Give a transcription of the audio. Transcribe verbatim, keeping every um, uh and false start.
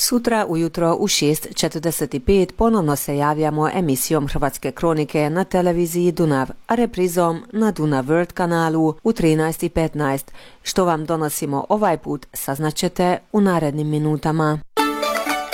Sutra ujutro u šest četrdeset pet ponovno se javljamo emisijom Hrvatske kronike na televiziji Dunav, a reprizom na Dunav World kanalu u trinaest petnaest. Što vam donosimo ovaj put saznaćete u narednim minutama.